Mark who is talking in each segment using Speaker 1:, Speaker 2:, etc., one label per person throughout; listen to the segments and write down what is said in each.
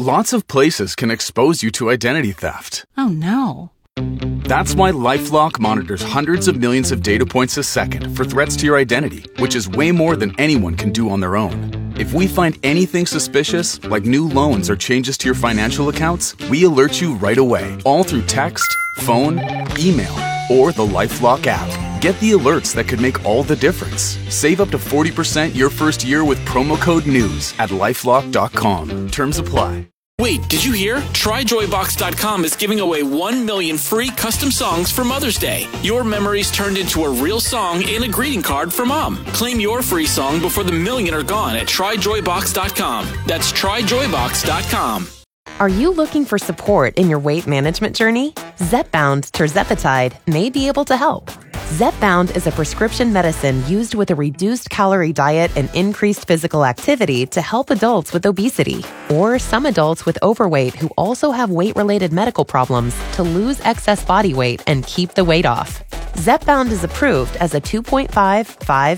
Speaker 1: Lots of places can expose you to identity theft.
Speaker 2: Oh, no.
Speaker 1: That's why LifeLock monitors hundreds of millions of data points a second for threats to your identity, which is way more than anyone can do on their own. If we find anything suspicious, like new loans or changes to your financial accounts, we alert you right away, all through text, phone, email, or the LifeLock app. Get the alerts that could make all the difference. Save up to 40% your first year with promo code NEWS at LifeLock.com. Terms apply.
Speaker 3: Wait, did you hear? TryJoyBox.com is giving away 1 million free custom songs for Mother's Day. Your memories turned into a real song and a greeting card for Mom. Claim your free song before the million are gone at TryJoyBox.com. That's TryJoyBox.com.
Speaker 4: Are you looking for support in your weight management journey? Zepbound tirzepatide may be able to help. Zepbound is a prescription medicine used with a reduced calorie diet and increased physical activity to help adults with obesity or some adults with overweight who also have weight-related medical problems to lose excess body weight and keep the weight off. Zepbound is approved as a 2.5, 5,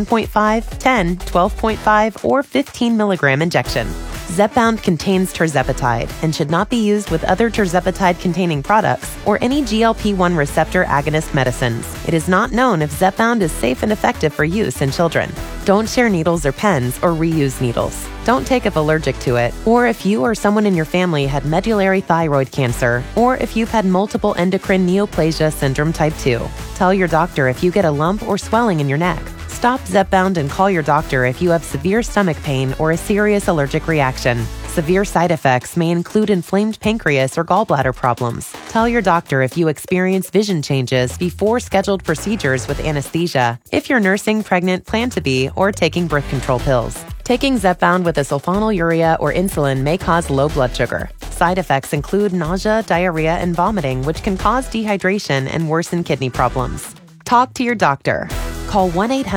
Speaker 4: 7.5, 10, 12.5, or 15 milligram injection. Zepbound contains tirzepatide and should not be used with other tirzepatide-containing products or any GLP-1 receptor agonist medicines. It is not known if Zepbound is safe and effective for use in children. Don't share needles or pens or reuse needles. Don't take if allergic to it, or if you or someone in your family had medullary thyroid cancer, or if you've had multiple endocrine neoplasia syndrome type 2. Tell your doctor if you get a lump or swelling in your neck. Stop Zepbound and call your doctor if you have severe stomach pain or a serious allergic reaction. Severe side effects may include inflamed pancreas or gallbladder problems. Tell your doctor if you experience vision changes before scheduled procedures with anesthesia, if you're nursing, pregnant, plan to be, or taking birth control pills. Taking Zepbound with a sulfonylurea or insulin may cause low blood sugar. Side effects include nausea, diarrhea, and vomiting, which can cause dehydration and worsen kidney problems. Talk to your doctor. Call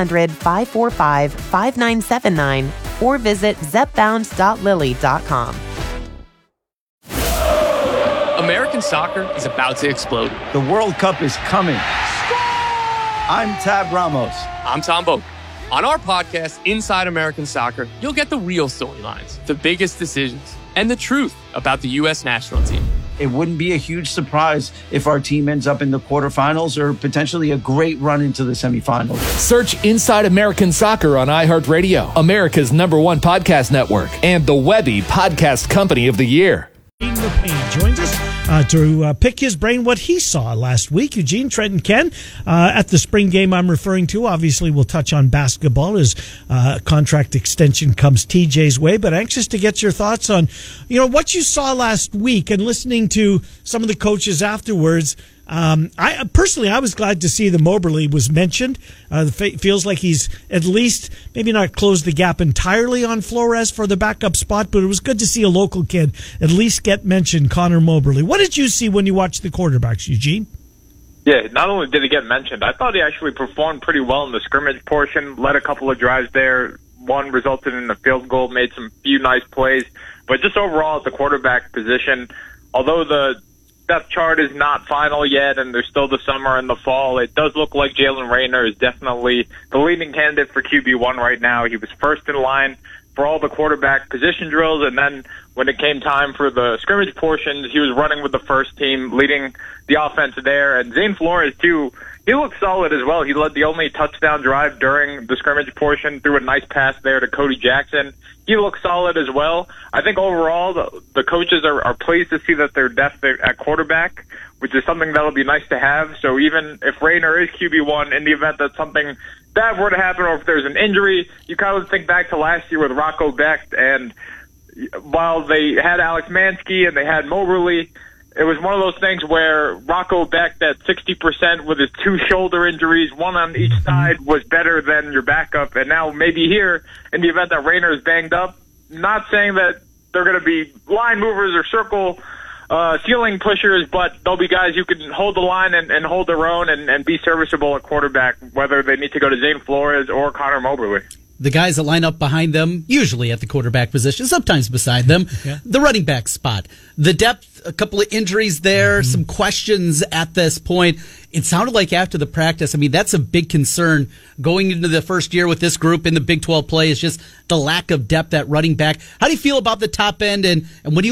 Speaker 4: 1-800-545-5979 or visit zepbound.lily.com.
Speaker 5: American soccer is about to explode.
Speaker 6: The World Cup is coming. I'm Tab Ramos.
Speaker 5: I'm Tom Boak. On our podcast, Inside American Soccer, you'll get the real storylines, the biggest decisions, and the truth about the U.S. national team.
Speaker 6: It wouldn't be a huge surprise if our team ends up in the quarterfinals or potentially a great run into the semifinals.
Speaker 7: Search Inside American Soccer on iHeartRadio, America's #1 podcast network, and the Webby Podcast Company of the Year.
Speaker 8: Eugene LePain joins us to pick his brain what he saw last week. Eugene, Trent, and Ken at the spring game I'm referring to. Obviously, we'll touch on basketball as contract extension comes TJ's way, but anxious to get your thoughts on, what you saw last week and listening to some of the coaches afterwards. I personally was glad to see that Moberly was mentioned. Feels like he's at least maybe not closed the gap entirely on Flores for the backup spot, but it was good to see a local kid at least get mentioned, Connor Moberly. What did you see when you watched the quarterbacks, Eugene?
Speaker 9: Yeah, not only did he get mentioned, I thought he actually performed pretty well in the scrimmage portion, led a couple of drives there. One resulted in a field goal, made some few nice plays. But just overall at the quarterback position, although the depth chart is not final yet, and there's still the summer and the fall, it does look like Jalen Rayner is definitely the leading candidate for QB1 right now. He was first in line for all the quarterback position drills, and then when it came time for the scrimmage portions, he was running with the first team, leading the offense there. And Zane Flores, too, he looked solid as well. He led the only touchdown drive during the scrimmage portion, threw a nice pass there to Cody Jackson. He looks solid as well. I think overall the coaches are pleased to see that they're depth at quarterback, which is something that'll be nice to have. So even if Rayner is QB1, in the event that something bad were to happen or if there's an injury, you kind of think back to last year with Rocco Becht, and while they had Alex Mansky and they had Moberly, it was one of those things where Rocco Becht at 60% with his two shoulder injuries, one on each side, was better than your backup. And now maybe here, in the event that Rayner is banged up, not saying that they're going to be line movers or circle ceiling pushers, but they'll be guys who can hold the line and hold their own and be serviceable at quarterback, whether they need to go to Zane Flores or Connor Moberly.
Speaker 10: The guys that line up behind them, usually at the quarterback position, sometimes beside them, the running back spot. The depth, a couple of injuries there, some questions at this point. It sounded like after the practice, that's a big concern going into the first year with this group in the Big 12 play, is just the lack of depth at running back. How do you feel about the top end, and when do you